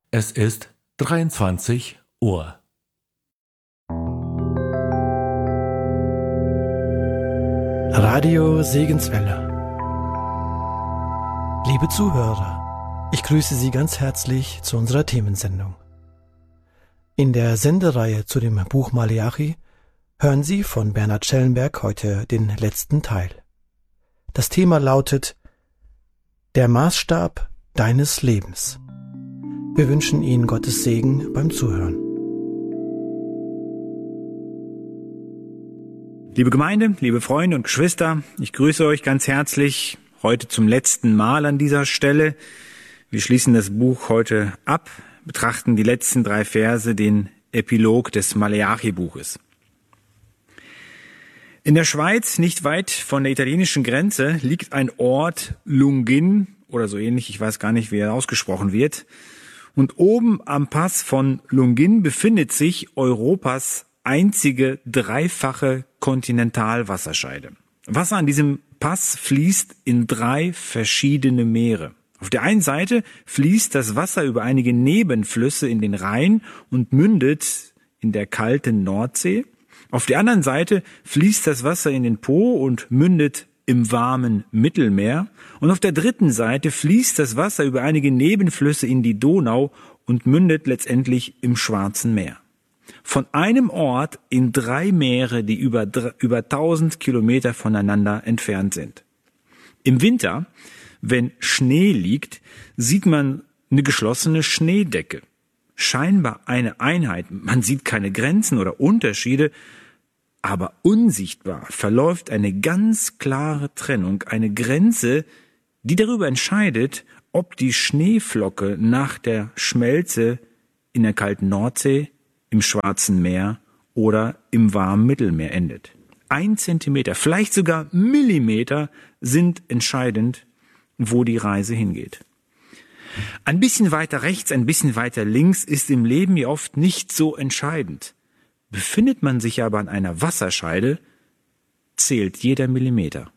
Es ist 23 Uhr. Radio Segenswelle. Liebe Zuhörer, ich grüße Sie ganz herzlich zu unserer Themensendung. In der Sendereihe zu dem Buch Maleachi hören Sie von Bernhard Schellenberg heute den letzten Teil. Das Thema lautet: Der Maßstab deines Lebens. Wir wünschen Ihnen Gottes Segen beim Zuhören. Liebe Gemeinde, liebe Freunde und Geschwister, ich grüße euch ganz herzlich heute zum letzten Mal an dieser Stelle. Wir schließen das Buch heute ab, betrachten die letzten 3 Verse, den Epilog des Maleachi-Buches. In der Schweiz, nicht weit von der italienischen Grenze, liegt ein Ort, Lunghin oder so ähnlich, ich weiß gar nicht, wie er ausgesprochen wird. Und oben am Pass von Lunghin befindet sich Europas einzige dreifache Kontinentalwasserscheide. Wasser an diesem Pass fließt in 3 verschiedene Meere. Auf der einen Seite fließt das Wasser über einige Nebenflüsse in den Rhein und mündet in der kalten Nordsee. Auf der anderen Seite fließt das Wasser in den Po und mündet im warmen Mittelmeer. Und auf der dritten Seite fließt das Wasser über einige Nebenflüsse in die Donau und mündet letztendlich im Schwarzen Meer. Von einem Ort in 3 Meere, die über 1000 Kilometer voneinander entfernt sind. Im Winter, wenn Schnee liegt, sieht man eine geschlossene Schneedecke. Scheinbar eine Einheit, man sieht keine Grenzen oder Unterschiede, aber unsichtbar verläuft eine ganz klare Trennung, eine Grenze, die darüber entscheidet, ob die Schneeflocke nach der Schmelze in der kalten Nordsee, im Schwarzen Meer oder im warmen Mittelmeer endet. 1 Zentimeter, vielleicht sogar Millimeter sind entscheidend, wo die Reise hingeht. Ein bisschen weiter rechts, ein bisschen weiter links ist im Leben ja oft nicht so entscheidend. Befindet man sich aber an einer Wasserscheide, zählt jeder Millimeter.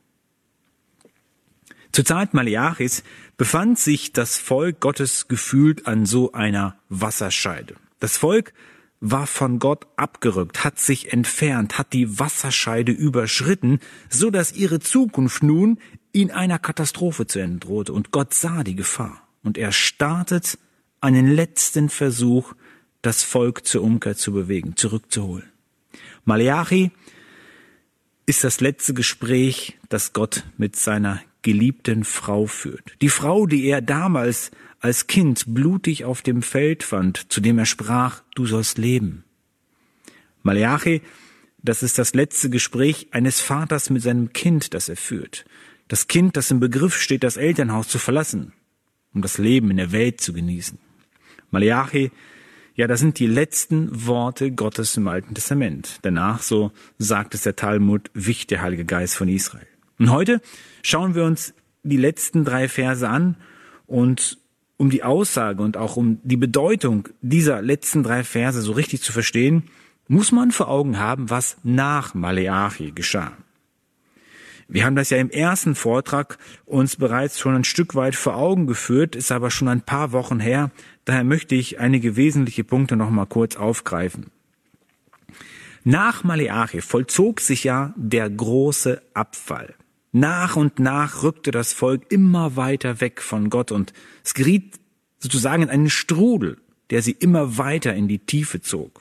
Zur Zeit Maleachis befand sich das Volk Gottes gefühlt an so einer Wasserscheide. Das Volk war von Gott abgerückt, hat sich entfernt, hat die Wasserscheide überschritten, so dass ihre Zukunft nun in einer Katastrophe zu enden drohte. Und Gott sah die Gefahr. Und er startet einen letzten Versuch, das Volk zur Umkehr zu bewegen, zurückzuholen. Maleachi ist das letzte Gespräch, das Gott mit seiner geliebten Frau führt. Die Frau, die er damals als Kind blutig auf dem Feld fand, zu dem er sprach: Du sollst leben. Maleachi, das ist das letzte Gespräch eines Vaters mit seinem Kind, das er führt. Das Kind, das im Begriff steht, das Elternhaus zu verlassen, um das Leben in der Welt zu genießen. Maleachi, ja, das sind die letzten Worte Gottes im Alten Testament. Danach, so sagt es der Talmud, wicht der Heilige Geist von Israel. Und heute schauen wir uns die letzten 3 Verse an, und um die Aussage und auch um die Bedeutung dieser letzten 3 Verse so richtig zu verstehen, muss man vor Augen haben, was nach Maleachi geschah. Wir haben das ja im ersten Vortrag uns bereits schon ein Stück weit vor Augen geführt, ist aber schon ein paar Wochen her. Daher möchte ich einige wesentliche Punkte noch mal kurz aufgreifen. Nach Maleachi vollzog sich ja der große Abfall. Nach und nach rückte das Volk immer weiter weg von Gott und es geriet sozusagen in einen Strudel, der sie immer weiter in die Tiefe zog.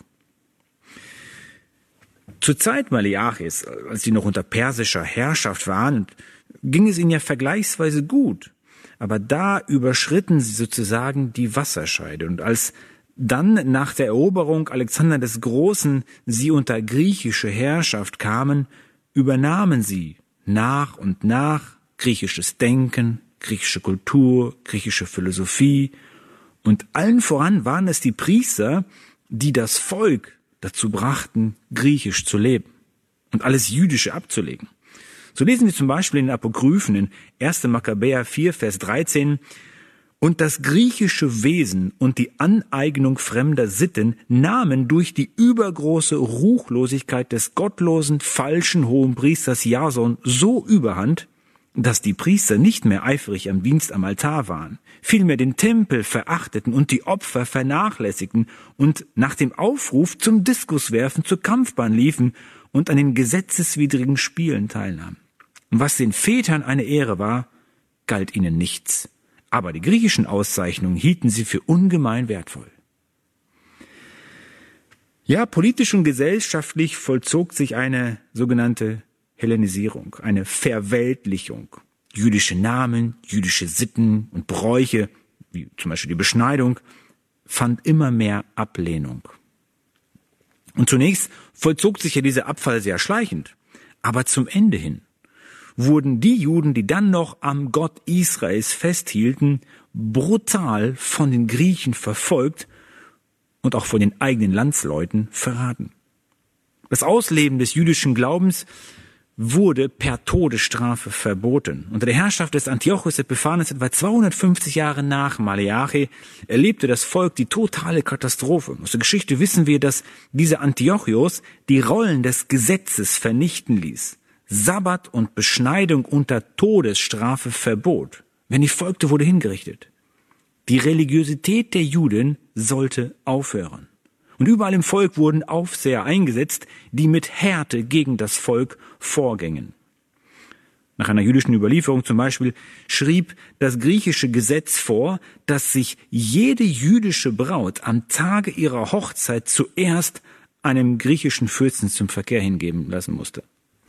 Zur Zeit Maleachis, als sie noch unter persischer Herrschaft waren, ging es ihnen ja vergleichsweise gut. Aber da überschritten sie sozusagen die Wasserscheide. Und als dann nach der Eroberung Alexander des Großen sie unter griechische Herrschaft kamen, übernahmen sie nach und nach griechisches Denken, griechische Kultur, griechische Philosophie. Und allen voran waren es die Priester, die das Volk dazu brachten, griechisch zu leben und alles Jüdische abzulegen. So lesen wir zum Beispiel in den Apokryphen in 1. Makkabäer 4, Vers 13: Und das griechische Wesen und die Aneignung fremder Sitten nahmen durch die übergroße Ruchlosigkeit des gottlosen, falschen Hohenpriesters Jason so überhand, dass die Priester nicht mehr eifrig am Dienst am Altar waren, vielmehr den Tempel verachteten und die Opfer vernachlässigten und nach dem Aufruf zum Diskuswerfen zur Kampfbahn liefen und an den gesetzeswidrigen Spielen teilnahmen. Und was den Vätern eine Ehre war, galt ihnen nichts. Aber die griechischen Auszeichnungen hielten sie für ungemein wertvoll. Ja, politisch und gesellschaftlich vollzog sich eine sogenannte Hellenisierung, eine Verweltlichung. Jüdische Namen, jüdische Sitten und Bräuche, wie zum Beispiel die Beschneidung, fand immer mehr Ablehnung. Und zunächst vollzog sich ja dieser Abfall sehr schleichend, aber zum Ende hin wurden die Juden, die dann noch am Gott Israels festhielten, brutal von den Griechen verfolgt und auch von den eigenen Landsleuten verraten. Das Ausleben des jüdischen Glaubens wurde per Todesstrafe verboten. Unter der Herrschaft des Antiochos Epiphanes etwa 250 Jahre nach Maleachi erlebte das Volk die totale Katastrophe. Aus der Geschichte wissen wir, dass dieser Antiochos die Rollen des Gesetzes vernichten ließ, Sabbat und Beschneidung unter Todesstrafe verbot. Wenn die folgte, wurde hingerichtet. Die Religiosität der Juden sollte aufhören. Und überall im Volk wurden Aufseher eingesetzt, die mit Härte gegen das Volk vorgingen. Nach einer jüdischen Überlieferung zum Beispiel schrieb das griechische Gesetz vor, dass sich jede jüdische Braut am Tage ihrer Hochzeit zuerst einem griechischen Fürsten zum Verkehr hingeben lassen musste.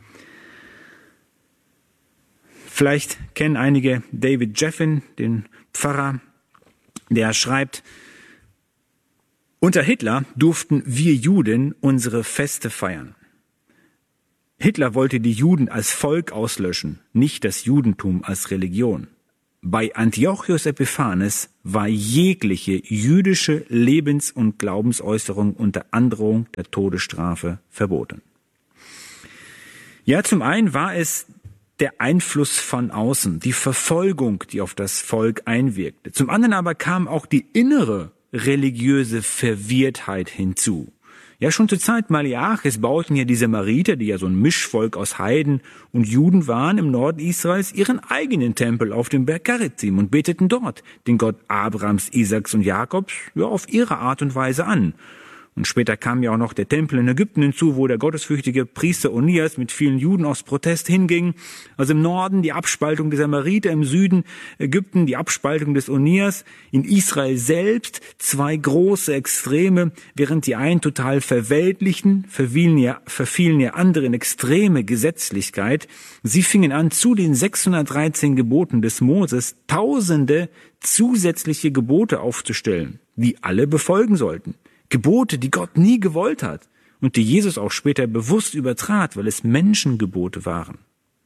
Vielleicht kennen einige David Jeffin, den Pfarrer, der schreibt: Unter Hitler durften wir Juden unsere Feste feiern. Hitler wollte die Juden als Volk auslöschen, nicht das Judentum als Religion. Bei Antiochos Epiphanes war jegliche jüdische Lebens- und Glaubensäußerung unter Androhung der Todesstrafe verboten. Ja, zum einen war es der Einfluss von außen, die Verfolgung, die auf das Volk einwirkte. Zum anderen aber kam auch die innere religiöse Verwirrtheit hinzu. Ja, schon zur Zeit Maleachis bauten ja die Samariter, die ja so ein Mischvolk aus Heiden und Juden waren, im Norden Israels ihren eigenen Tempel auf dem Berg Gerizim und beteten dort den Gott Abrahams, Isaaks und Jakobs ja auf ihre Art und Weise an. Und später kam ja auch noch der Tempel in Ägypten hinzu, wo der gottesfürchtige Priester Onias mit vielen Juden aus Protest hinging. Also im Norden die Abspaltung der Samariter, im Süden Ägypten die Abspaltung des Onias, in Israel selbst zwei große Extreme, während die einen total verweltlichen, verfielen ja andere in extreme Gesetzlichkeit. Sie fingen an, zu den 613 Geboten des Moses tausende zusätzliche Gebote aufzustellen, die alle befolgen sollten. Gebote, die Gott nie gewollt hat und die Jesus auch später bewusst übertrat, weil es Menschengebote waren.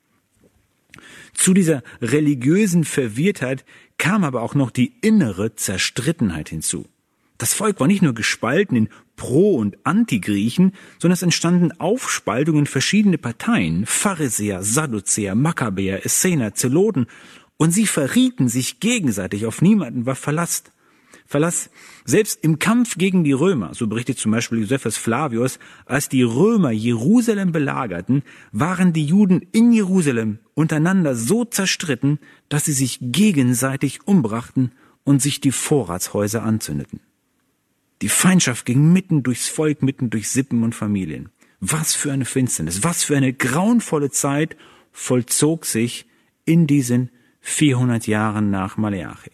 Zu dieser religiösen Verwirrtheit kam aber auch noch die innere Zerstrittenheit hinzu. Das Volk war nicht nur gespalten in Pro- und Anti-Griechen, sondern es entstanden Aufspaltungen in verschiedene Parteien, Pharisäer, Sadduzäer, Makkabäer, Essener, Zeloten, und sie verrieten sich gegenseitig, auf niemanden war Verlass. Selbst im Kampf gegen die Römer, so berichtet zum Beispiel Josephus Flavius, als die Römer Jerusalem belagerten, waren die Juden in Jerusalem untereinander so zerstritten, dass sie sich gegenseitig umbrachten und sich die Vorratshäuser anzündeten. Die Feindschaft ging mitten durchs Volk, mitten durch Sippen und Familien. Was für eine Finsternis, was für eine grauenvolle Zeit vollzog sich in diesen 400 Jahren nach Maleachi.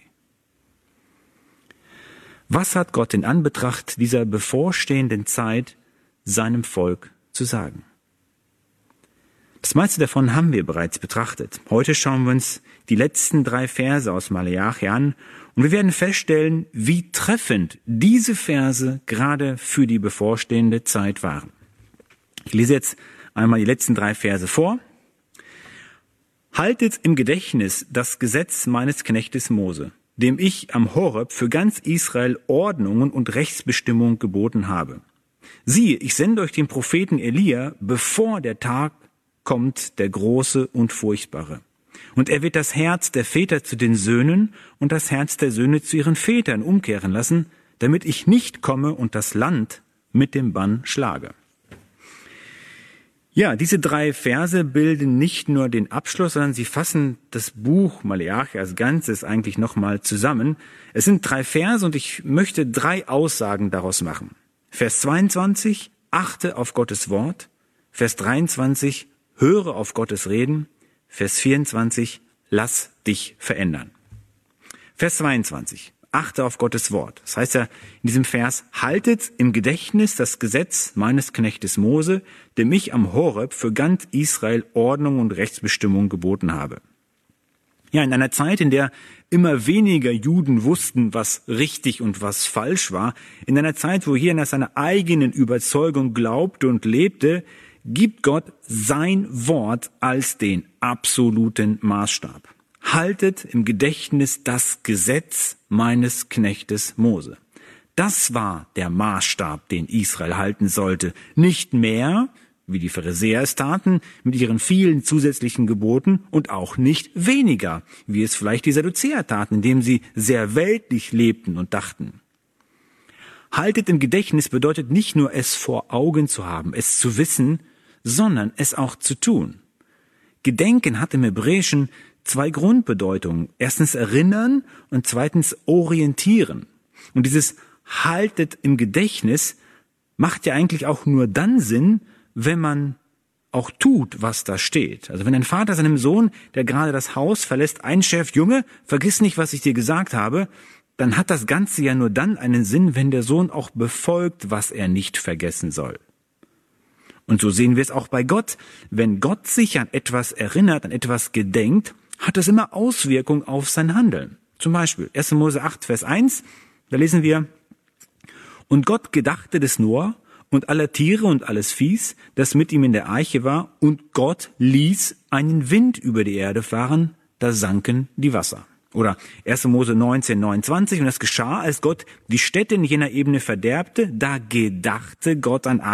Was hat Gott in Anbetracht dieser bevorstehenden Zeit seinem Volk zu sagen? Das meiste davon haben wir bereits betrachtet. Heute schauen wir uns die letzten 3 Verse aus Maleachi an und wir werden feststellen, wie treffend diese Verse gerade für die bevorstehende Zeit waren. Ich lese jetzt einmal die letzten 3 Verse vor. Haltet im Gedächtnis das Gesetz meines Knechtes Mose, dem ich am Horeb für ganz Israel Ordnungen und Rechtsbestimmungen geboten habe. Siehe, ich sende euch den Propheten Elia, bevor der Tag kommt, der große und furchtbare. Und er wird das Herz der Väter zu den Söhnen und das Herz der Söhne zu ihren Vätern umkehren lassen, damit ich nicht komme und das Land mit dem Bann schlage. Ja, diese 3 Verse bilden nicht nur den Abschluss, sondern sie fassen das Buch Maleachi als Ganzes eigentlich nochmal zusammen. Es sind 3 Verse und ich möchte 3 Aussagen daraus machen. Vers 22, achte auf Gottes Wort. Vers 23, höre auf Gottes Reden. Vers 24, lass dich verändern. Vers 22. Achte auf Gottes Wort. Das heißt ja in diesem Vers, haltet im Gedächtnis das Gesetz meines Knechtes Mose, dem ich am Horeb für ganz Israel Ordnung und Rechtsbestimmung geboten habe. Ja, in einer Zeit, in der immer weniger Juden wussten, was richtig und was falsch war, in einer Zeit, wo jeder nach seiner eigenen Überzeugung glaubte und lebte, gibt Gott sein Wort als den absoluten Maßstab. Haltet im Gedächtnis das Gesetz meines Knechtes Mose. Das war der Maßstab, den Israel halten sollte. Nicht mehr, wie die Pharisäer es taten, mit ihren vielen zusätzlichen Geboten, und auch nicht weniger, wie es vielleicht die Sadduzäer taten, indem sie sehr weltlich lebten und dachten. Haltet im Gedächtnis bedeutet nicht nur, es vor Augen zu haben, es zu wissen, sondern es auch zu tun. Gedenken hat im Hebräischen 2 Grundbedeutungen. Erstens erinnern und zweitens orientieren. Und dieses haltet im Gedächtnis macht ja eigentlich auch nur dann Sinn, wenn man auch tut, was da steht. Also wenn ein Vater seinem Sohn, der gerade das Haus verlässt, einschärft, Junge, vergiss nicht, was ich dir gesagt habe, dann hat das Ganze ja nur dann einen Sinn, wenn der Sohn auch befolgt, was er nicht vergessen soll. Und so sehen wir es auch bei Gott. Wenn Gott sich an etwas erinnert, an etwas gedenkt, hat das immer Auswirkungen auf sein Handeln. Zum Beispiel 1. Mose 8, Vers 1, da lesen wir, und Gott gedachte des Noah und aller Tiere und alles Viehs, das mit ihm in der Arche war, und Gott ließ einen Wind über die Erde fahren, da sanken die Wasser. Oder 1. Mose 19, 29, und das geschah, als Gott die Städte in jener Ebene verderbte, da gedachte Gott an